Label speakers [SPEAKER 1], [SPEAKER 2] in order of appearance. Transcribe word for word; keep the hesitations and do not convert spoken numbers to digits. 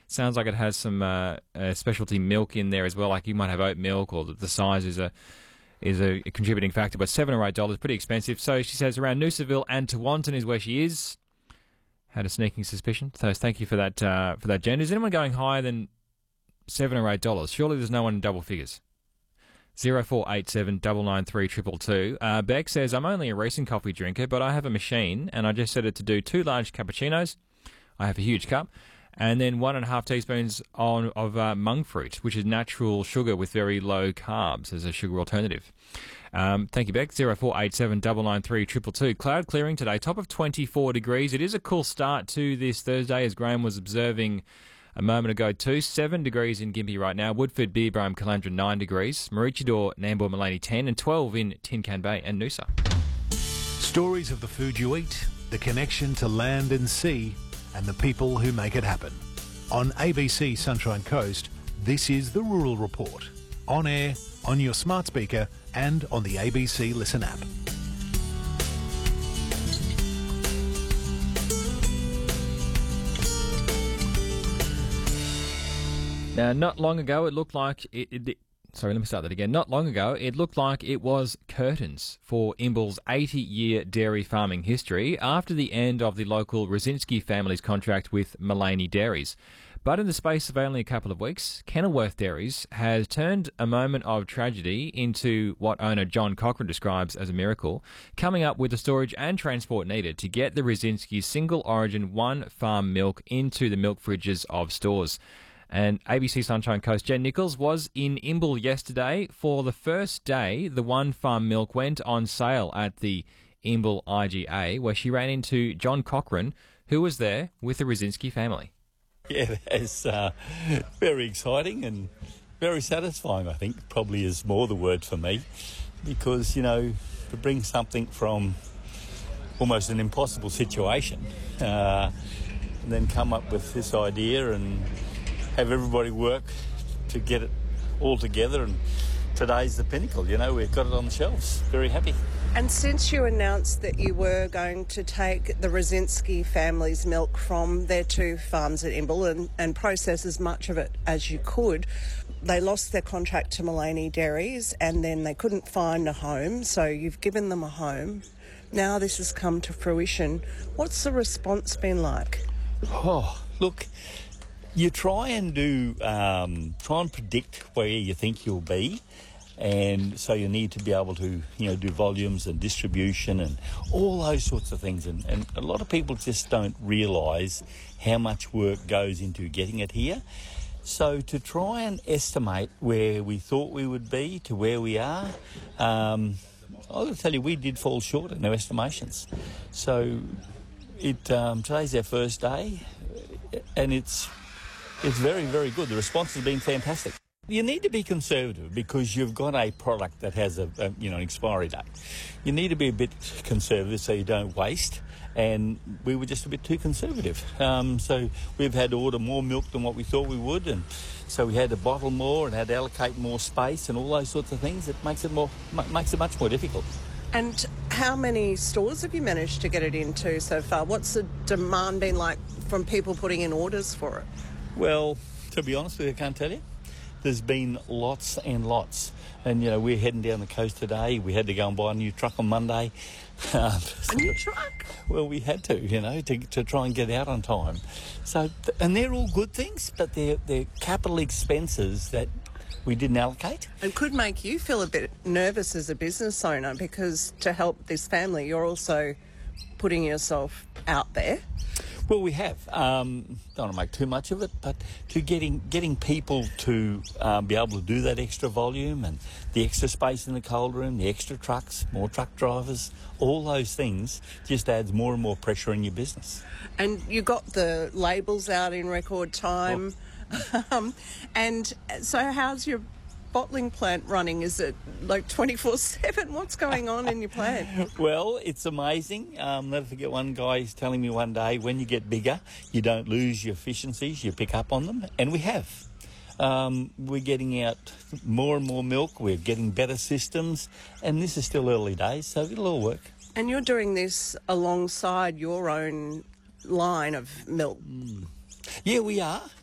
[SPEAKER 1] Sounds like it has some uh, uh, specialty milk in there as well. Like you might have oat milk, or the, the size is a is a contributing factor. But seven or eight dollars, pretty expensive. So she says around Noosaville and Tewantin is where she is. Had a sneaking suspicion. So thank you for that. Uh, for that, Jen. Is anyone going higher than seven or eight dollars? Surely there's no one in double figures. Zero four eight seven double nine three triple two. Uh, Beck says I'm only a recent coffee drinker, but I have a machine, and I just set it to do two large cappuccinos. I have a huge cup, and then one and a half teaspoons on of uh, monk fruit, which is natural sugar with very low carbs as a sugar alternative. Um, thank you, Beck. Zero four eight seven double nine three triple two. Cloud clearing today, top of twenty-four degrees. It is a cool start to this Thursday, as Graham was observing a moment ago too. Seven degrees in Gympie right now. Woodford, Beerbrome, Caloundra nine degrees. Maroochydore, Nambour, Maleny ten, and twelve in Tin Can Bay and Noosa.
[SPEAKER 2] Stories of the food you eat, the connection to land and sea, and the people who make it happen. On A B C Sunshine Coast, this is the Rural Report. On air, on your smart speaker, and on the A B C Listen app.
[SPEAKER 1] Now, not long ago, it looked like it, it, it. Sorry, let me start that again. Not long ago, it looked like it was curtains for Imble's eighty-year dairy farming history after the end of the local Rosinski family's contract with Maleny Dairies. But in the space of only a couple of weeks, Kenilworth Dairies has turned a moment of tragedy into what owner John Cochran describes as a miracle, coming up with the storage and transport needed to get the Rosinski single-origin one-farm milk into the milk fridges of stores. And A B C Sunshine Coast Jen Nichols was in Imble yesterday. For the first day, the one farm milk went on sale at the Imble I G A, where she ran into John Cochran, who was there with the Rosinski family.
[SPEAKER 3] Yeah, that's uh, very exciting and very satisfying, I think, probably is more the word for me, because, you know, to bring something from almost an impossible situation uh, and then come up with this idea and have everybody work to get it all together, and today's the pinnacle. You know, we've got it on the shelves. Very happy.
[SPEAKER 4] And since you announced that you were going to take the Rosinski family's milk from their two farms at Imble and, and process as much of it as you could, they lost their contract to Maleny Dairies and then they couldn't find a home, so you've given them a home. Now this has come to fruition. What's the response been like?
[SPEAKER 3] Oh, look, you try and do, um, try and predict where you think you'll be, and so you need to be able to, you know, do volumes and distribution and all those sorts of things. And, and a lot of people just don't realise how much work goes into getting it here. So to try and estimate where we thought we would be to where we are, um, I'll tell you, we did fall short in our estimations. So it um, today's our first day, and it's It's very, very good. The response has been fantastic. You need to be conservative because you've got a product that has a, a you know an expiry date. You need to be a bit conservative so you don't waste, and we were just a bit too conservative. Um, so we've had to order more milk than what we thought we would, and so we had to bottle more and had to allocate more space and all those sorts of things. It makes it more makes it much more difficult.
[SPEAKER 4] And how many stores have you managed to get it into so far? What's the demand been like from people putting in orders for it?
[SPEAKER 3] Well, to be honest with you, I can't tell you. There's been lots and lots. And, you know, we're heading down the coast today. We had to go and buy a new truck on Monday. Um,
[SPEAKER 4] a new truck?
[SPEAKER 3] Well, we had to, you know, to, to try and get out on time. So, and they're all good things, but they're, they're capital expenses that we didn't allocate.
[SPEAKER 4] It could make you feel a bit nervous as a business owner because to help this family, you're also putting yourself out there.
[SPEAKER 3] Well, we have. Um, don't want to make too much of it, but to getting getting people to um, be able to do that extra volume and the extra space in the cold room, the extra trucks, more truck drivers, all those things just adds more and more pressure in your business.
[SPEAKER 4] And you got the labels out in record time. Well, um, and so how's your bottling plant running? Is it like twenty-four seven? What's going on in your plant?
[SPEAKER 3] Well, it's amazing. Um, never forget one guy telling me one day, when you get bigger, you don't lose your efficiencies, you pick up on them. And we have. Um, we're getting out more and more milk. We're getting better systems. And this is still early days, so it'll all work.
[SPEAKER 4] And you're doing this alongside your own line of milk.
[SPEAKER 3] Mm. Yeah, we are.